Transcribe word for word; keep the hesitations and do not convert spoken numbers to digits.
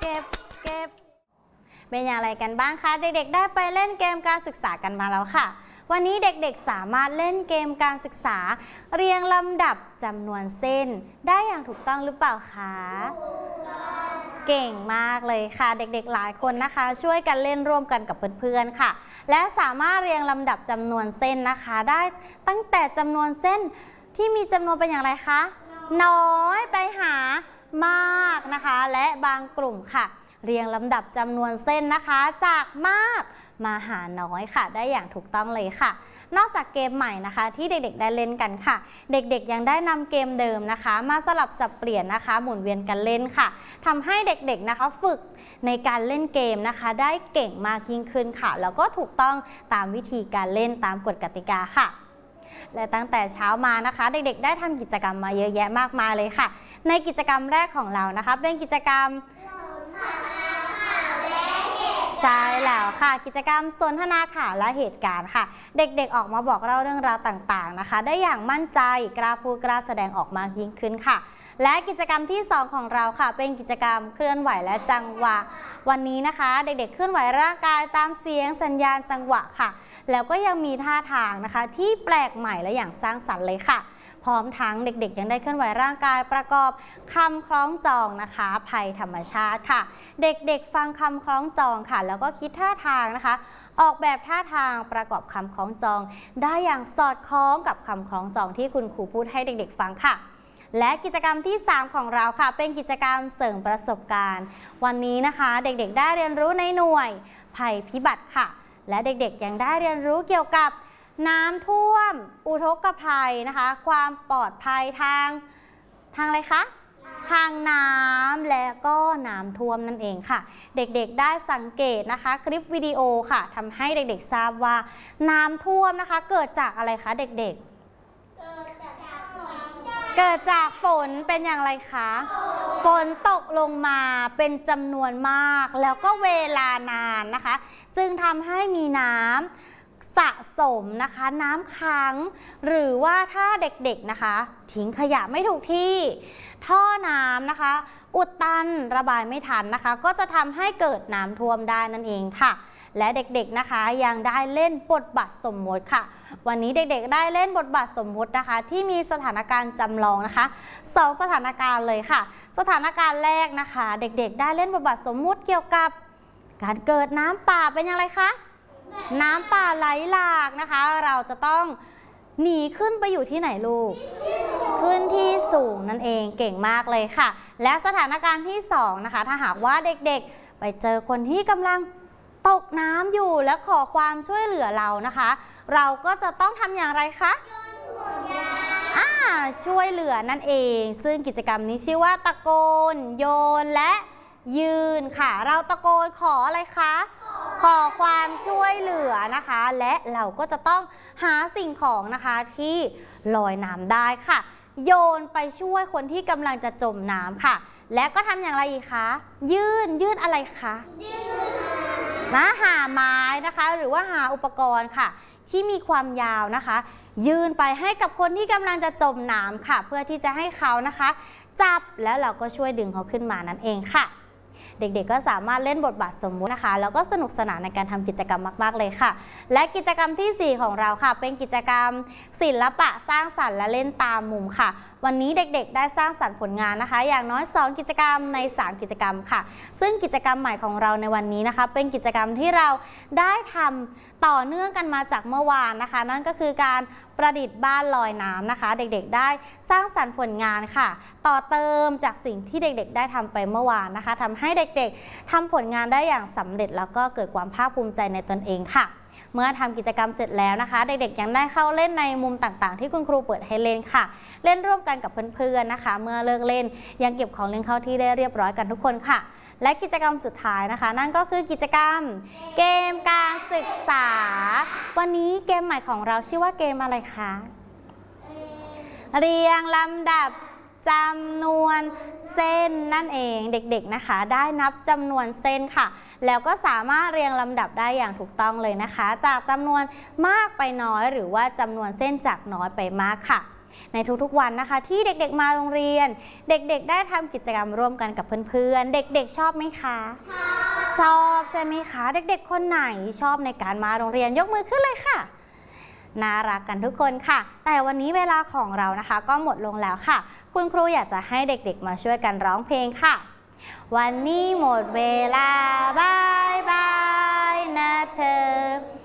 ก็บเก็บเป็นอย่างไรกันบ้างคะเด็กๆได้ไปเล่นเกมการศึกษากันมาแล้วค่ะวันนี้เด็กๆสามารถเล่นเกมการศึกษาเรียงลำดับจำนวนเส้นได้อย่างถูกต้องหรือเปล่าคะเก่งมากเลยค่ะเด็กๆหลายคนนะคะช่วยกันเล่นร่วมกันกับเพื่อนๆค่ะและสามารถเรียงลำดับจำนวนเส้นนะคะได้ตั้งแต่จำนวนเส้นที่มีจำนวนเป็นอย่างไรคะน้อยไปหามากนะคะและบางกลุ่มค่ะเรียงลำดับจำนวนเส้นนะคะจากมากมาหาน้อยค่ะได้อย่างถูกต้องเลยค่ะนอกจากเกมใหม่นะคะที่เด็กๆได้เล่นกันค่ะเด็กๆยังได้นำเกมเดิมนะคะมาสลับสับเปลี่ยนนะคะหมุนเวียนกันเล่นค่ะทำให้เด็กๆนะคะฝึกในการเล่นเกมนะคะได้เก่งมากยิ่งขึ้นค่ะแล้วก็ถูกต้องตามวิธีการเล่นตามกฎกติกาค่ะและตั้งแต่เช้ามานะคะเด็กๆได้ทำกิจกรรมมาเยอะแยะมากมายเลยค่ะในกิจกรรมแรกของเรานะคะเป็นกิจกรรมใช่แล้วค่ะกิจกรรมสนทนาข่าวและเหตุการณ์ค่ะเด็กๆออกมาบอกเล่าเรื่องราวต่างๆนะคะได้อย่างมั่นใจกล้าพูดกล้าแสดงออกมากยิ่งขึ้นค่ะและกิจกรรมที่สองของเราค่ะเป็นกิจกรรมเคลื่อนไหวและจังหวะวันนี้นะคะเด็กๆเคลื่อนไหวร่างกายตามเสียงสัญญาณจังหวะค่ะแล้วก็ยังมีท่าทางนะคะที่แปลกใหม่และอย่างสร้างสรรค์เลยค่ะพร้อมทั้งเด็กๆยังได้เคลื่อนไหวร่างกายประกอบคำคล้องจองนะคะภัยธรรมชาติค่ะเด็กๆฟังคำคล้องจองค่ะแล้วก็คิดท่าทางนะคะออกแบบท่าทางประกอบคำคล้องจองได้อย่างสอดคล้องกับคำคล้องจองที่คุณครูพูดให้เด็กๆฟังค่ะและกิจกรรมที่สามของเราค่ะเป็นกิจกรรมเสริมประสบการณ์วันนี้นะคะเด็กๆได้เรียนรู้ในหน่วยภัยพิบัติค่ะและเด็กๆยังได้เรียนรู้เกี่ยวกับน้ำท่วมอุทกภัยนะคะความปลอดภัยทางทางอะไรคะทางน้ำและก็น้ำท่วมนั่นเองค่ะเด็กๆได้สังเกตนะคะคลิปวิดีโอค่ะทำให้เด็กๆทราบว่าน้ำท่วมนะคะเกิดจากอะไรคะเด็กๆเกิดจากฝนเป็นอย่างไรคะฝนตกลงมาเป็นจำนวนมากแล้วก็เวลานานนะคะจึงทำให้มีน้ำสะสมนะคะน้ำค้างหรือว่าถ้าเด็กๆนะคะทิ้งขยะไม่ถูกที่ท่อน้ำนะคะอุดตันระบายไม่ทันนะคะก็จะทำให้เกิดน้ำท่วมได้นั่นเองค่ะและเด็กๆนะคะยังได้เล่นบทบาทสมมติค่ะวันนี้เด็กๆได้เล่นบทบาทสมมตินะคะที่มีสถานการณ์จำลองนะคะสองสถานการณ์เลยค่ะสถานการณ์แรกนะคะเด็กๆได้เล่นบทบาทสมมุติเกี่ยวกับการเกิดน้ำป่าเป็นอย่างไรคะน้ำป่าไหลหลากนะคะเราจะต้องหนีขึ้นไปอยู่ที่ไหนลูกขึ้นที่สูงนั่นเองเก่งมากเลยค่ะและสถานการณ์ที่สองนะคะถ้าหากว่าเด็กๆไปเจอคนที่กำลังตกน้ำอยู่และขอความช่วยเหลือเรานะคะเราก็จะต้องทำอย่างไรคะอ่าช่วยเหลือนั่นเองซึ่งกิจกรรมนี้ชื่อว่าตะโกนโยนและยืนค่ะเราตะโกนขออะไรคะขอความช่วยเหลือนะคะและเราก็จะต้องหาสิ่งของนะคะที่ลอยน้ำได้ค่ะโยนไปช่วยคนที่กำลังจะจมน้ำค่ะและก็ทำอย่างไรอีกคะยื่นยื่นอะไรคะนะหาไม้นะคะหรือว่าหาอุปกรณ์ค่ะที่มีความยาวนะคะยื่นไปให้กับคนที่กำลังจะจมน้ำค่ะเพื่อที่จะให้เขานะคะจับแล้วเราก็ช่วยดึงเขาขึ้นมานั่นเองค่ะเด็กๆก็สามารถเล่นบทบาทสมมุตินะคะแล้วก็สนุกสนานในการทำกิจกรรมมากๆเลยค่ะและกิจกรรมที่สี่ของเราค่ะเป็นกิจกรรมศิลปะสร้างสรรค์และเล่นตามมุมค่ะวันนี้เด็กๆได้สร้างสรรค์ผลงานนะคะอย่างน้อยสองกิจกรรมในสามกิจกรรมค่ะซึ่งกิจกรรมใหม่ของเราในวันนี้นะคะเป็นกิจกรรมที่เราได้ทำต่อเนื่องกันมาจากเมื่อวานนะคะนั่นก็คือการประดิษฐ์บ้านลอยน้ำนะคะเด็กๆได้สร้างสรรค์ผลงานค่ะต่อเติมจากสิ่งที่เด็กๆได้ทำไปเมื่อวานนะคะทำให้เด็กๆทำผลงานได้อย่างสำเร็จแล้วก็เกิดความภาคภูมิใจในตนเองค่ะเมื่อทำกิจกรรมเสร็จแล้วนะคะเด็กๆยังได้เข้าเล่นในมุมต่างๆที่คุณครูเปิดให้เล่นค่ะเล่นร่วมกันกับเพื่อนๆนะคะเมื่อเลิกเล่นยังเก็บของเล่นเข้าที่ได้เรียบร้อยกันทุกคนค่ะและกิจกรรมสุดท้ายนะคะนั่นก็คือกิจกรรมเกมการศึกษาวันนี้เกมใหม่ของเราชื่อว่าเกมอะไรคะเรียงลำดับจำนวนเส้นนั่นเองเด็กๆนะคะได้นับจำนวนเส้นค่ะแล้วก็สามารถเรียงลำดับได้อย่างถูกต้องเลยนะคะจากจำนวนมากไปน้อยหรือว่าจำนวนเส้นจากน้อยไปมากค่ะในทุกๆวันนะคะที่เด็กๆมาโรงเรียนเด็กๆได้ทำกิจกรรมร่วมกันกับเพื่อนๆเด็กๆชอบไหมคะชอบใช่ไหมคะเด็กๆคนไหนชอบในการมาโรงเรียนยกมือขึ้นเลยค่ะน่ารักกันทุกคนค่ะแต่วันนี้เวลาของเรานะคะก็หมดลงแล้วค่ะคุณครูอยากจะให้เด็กๆมาช่วยกันร้องเพลงค่ะวันนี้หมดเวลาบายบายนะเธอ